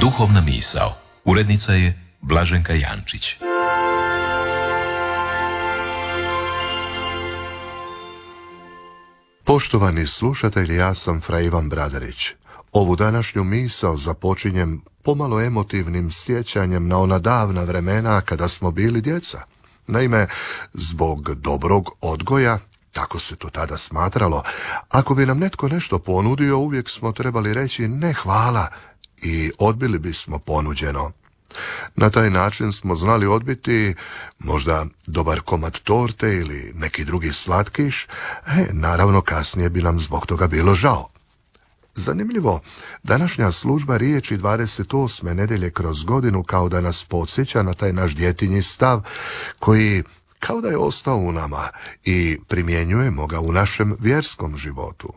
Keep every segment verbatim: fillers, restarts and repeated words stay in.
Duhovna misao. Urednica je Blaženka Jančić. Poštovani slušatelji, ja sam fra Ivan Bradarić. Ovu današnju misao započinjem pomalo emotivnim sjećanjem na ona davna vremena kada smo bili djeca. Naime, zbog dobrog odgoja, tako se to tada smatralo, ako bi nam netko nešto ponudio, uvijek smo trebali reći ne hvala i odbili bismo ponuđeno. Na taj način smo znali odbiti možda dobar komad torte ili neki drugi slatkiš, e, naravno kasnije bi nam zbog toga bilo žao. Zanimljivo, današnja služba riječi dvadeset osme nedjelje kroz godinu kao da nas podsjeća na taj naš djetinji stav koji kao da je ostao u nama i primjenjujemo ga u našem vjerskom životu.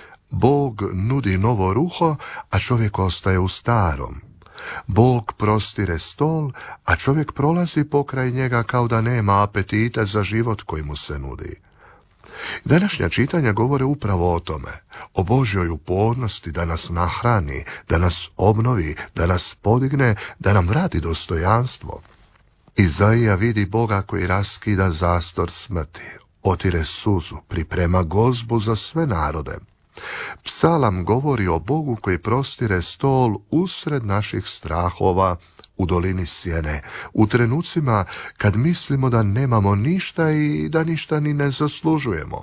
Bog nudi novo ruho, a čovjek ostaje u starom. Bog prostire stol, a čovjek prolazi pokraj njega kao da nema apetita za život koji mu se nudi. Današnja čitanja govore upravo o tome, o Božjoj upornosti da nas nahrani, da nas obnovi, da nas podigne, da nam vrati dostojanstvo. Izaija vidi Boga koji raskida zastor smrti, otire suzu, priprema gozbu za sve narode. Psalam govori o Bogu koji prostire stol usred naših strahova, u dolini sjene, u trenucima kad mislimo da nemamo ništa i da ništa ni ne zaslužujemo.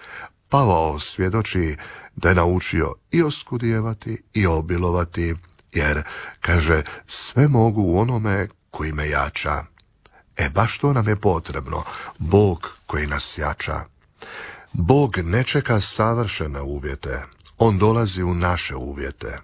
Pavao svjedoči da je naučio i oskudijevati i obilovati, jer, kaže, sve mogu u onome koji me jača. E, baš to nam je potrebno, Bog koji nas jača. Bog ne čeka savršene uvjete, on dolazi u naše uvjete.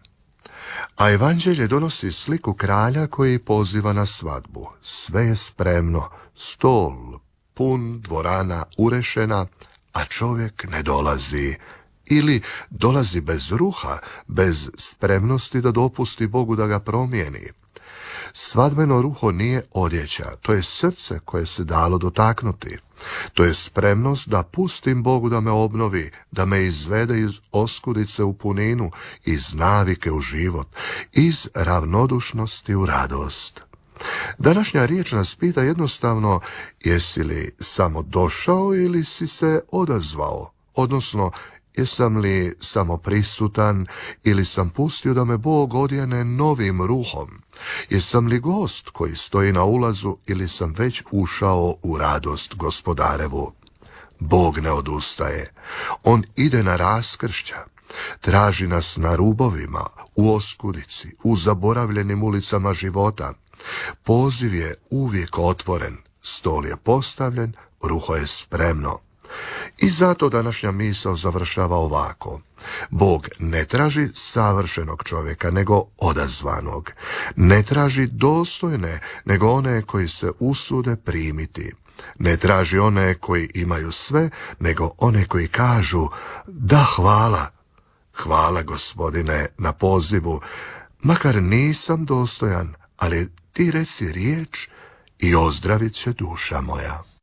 A evanđelje donosi sliku kralja koji poziva na svadbu. Sve je spremno, stol pun, dvorana urešena, a čovjek ne dolazi. Ili dolazi bez ruha, bez spremnosti da dopusti Bogu da ga promijeni. Svadbeno ruho nije odjeća, to je srce koje se dalo dotaknuti. To je spremnost da pustim Bogu da me obnovi, da me izvede iz oskudice u puninu, iz navike u život, iz ravnodušnosti u radost. Današnja riječ nas pita jednostavno, jesi li samo došao ili si se odazvao, odnosno jesam li samo prisutan ili sam pustio da me Bog odjene novim ruhom? Jesam li gost koji stoji na ulazu ili sam već ušao u radost gospodarevu? Bog ne odustaje. On ide na raskršća. Traži nas na rubovima, u oskudici, u zaboravljenim ulicama života. Poziv je uvijek otvoren, stol je postavljen, ruho je spremno. I zato današnja misao završava ovako. Bog ne traži savršenog čovjeka, nego odazvanog. Ne traži dostojne, nego one koji se usude primiti. Ne traži one koji imaju sve, nego one koji kažu da hvala. Hvala, Gospodine, na pozivu, makar nisam dostojan, ali ti reci riječ i ozdravit će duša moja.